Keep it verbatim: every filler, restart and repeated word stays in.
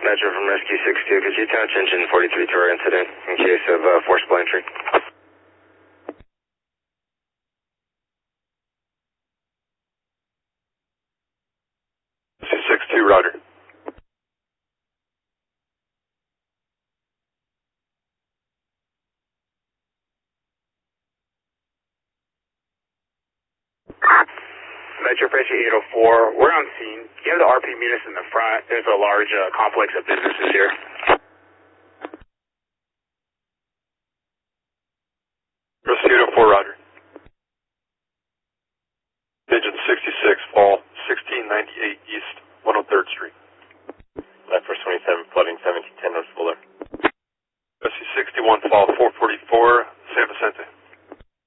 Metro from Rescue six two, could you attach engine forty-three to our incident in case of uh, forcible entry? six two, roger. Metro Pressure eight oh four, we're on scene. You have the R P Munis in the front. There's a large uh, complex of businesses here.